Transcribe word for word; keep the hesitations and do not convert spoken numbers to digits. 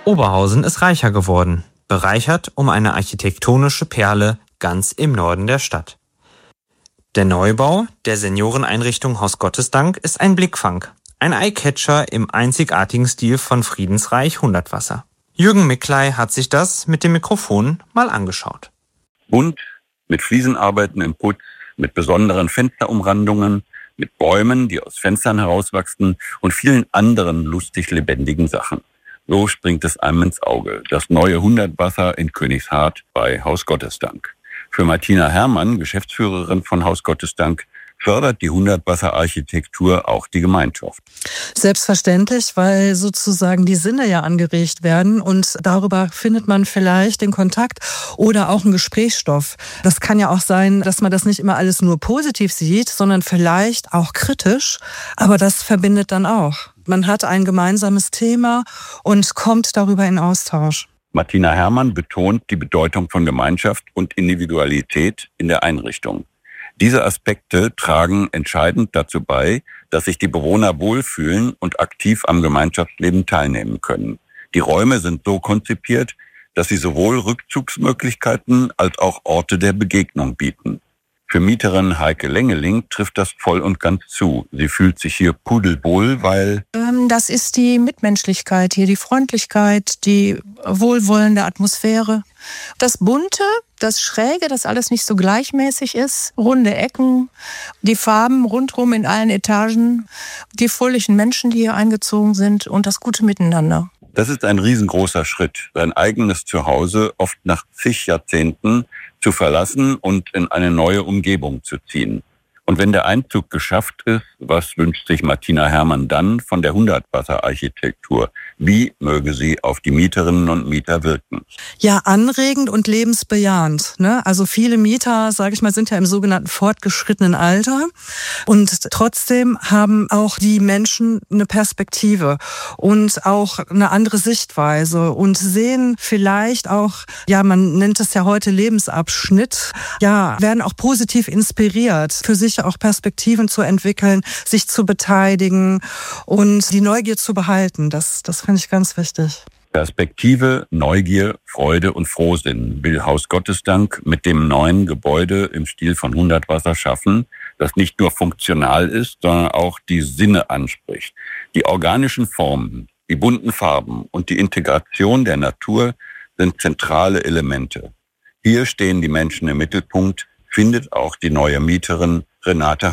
Oberhausen ist reicher geworden, bereichert um eine architektonische Perle ganz im Norden der Stadt. Der Neubau der Senioreneinrichtung Haus Gottesdank ist ein Blickfang, ein Eyecatcher im einzigartigen Stil von Friedensreich Hundertwasser. Jürgen Mickley hat sich das mit dem Mikrofon mal angeschaut. Bunt, mit Fliesenarbeiten im Putz, mit besonderen Fensterumrandungen, mit Bäumen, die aus Fenstern herauswachsen und vielen anderen lustig lebendigen Sachen. So springt es einem ins Auge. Das neue Hundertwasser in Königshardt bei Haus Gottesdank. Für Martina Herrmann, Geschäftsführerin von Haus Gottesdank, fördert die Hundertwasser-Architektur auch die Gemeinschaft. Selbstverständlich, weil sozusagen die Sinne ja angeregt werden und darüber findet man vielleicht den Kontakt oder auch einen Gesprächsstoff. Das kann ja auch sein, dass man das nicht immer alles nur positiv sieht, sondern vielleicht auch kritisch, aber das verbindet dann auch. Man hat ein gemeinsames Thema und kommt darüber in Austausch. Martina Herrmann betont die Bedeutung von Gemeinschaft und Individualität in der Einrichtung. Diese Aspekte tragen entscheidend dazu bei, dass sich die Bewohner wohlfühlen und aktiv am Gemeinschaftsleben teilnehmen können. Die Räume sind so konzipiert, dass sie sowohl Rückzugsmöglichkeiten als auch Orte der Begegnung bieten. Für Mieterin Heike Lengeling trifft das voll und ganz zu. Sie fühlt sich hier pudelwohl, weil... Das ist die Mitmenschlichkeit hier, die Freundlichkeit, die wohlwollende Atmosphäre. Das Bunte, das Schräge, das alles nicht so gleichmäßig ist. Runde Ecken, die Farben rundherum in allen Etagen, die fröhlichen Menschen, die hier eingezogen sind und das gute Miteinander. Das ist ein riesengroßer Schritt, sein eigenes Zuhause oft nach zig Jahrzehnten zu verlassen und in eine neue Umgebung zu ziehen. Und wenn der Einzug geschafft ist, was wünscht sich Martina Herrmann dann von der Hundertwasser-Architektur? Wie möge sie auf die Mieterinnen und Mieter wirken? Ja, anregend und lebensbejahend, ne? Also viele Mieter, sage ich mal, sind ja im sogenannten fortgeschrittenen Alter und trotzdem haben auch die Menschen eine Perspektive und auch eine andere Sichtweise und sehen vielleicht auch, ja, man nennt es ja heute Lebensabschnitt, ja, werden auch positiv inspiriert, für sich auch Perspektiven zu entwickeln, sich zu beteiligen und die Neugier zu behalten. Das, das finde ich ganz wichtig. Perspektive, Neugier, Freude und Frohsinn will Haus Gottesdank mit dem neuen Gebäude im Stil von Hundertwasser schaffen, das nicht nur funktional ist, sondern auch die Sinne anspricht. Die organischen Formen, die bunten Farben und die Integration der Natur sind zentrale Elemente. Hier stehen die Menschen im Mittelpunkt, findet auch die neue Mieterin Renate